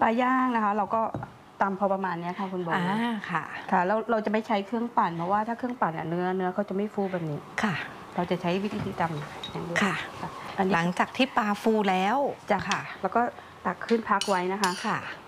ปลาย่างนะคะเราก็ตำพอประมาณนี้ค่ะคุณโบค่ะค่ะเราจะไม่ใช้เครื่องปั่นเพราะว่าถ้าเครื่องปั่นเนื้อเขาจะไม่ฟูแบบนี้ค่ะเราจะใช้วิธีตำอย่างเดียวค่ะหลังจากที่ปลาฟูแล้วจ้ะค่ะแล้วก็ตักขึ้นพักไว้นะคะค่ะ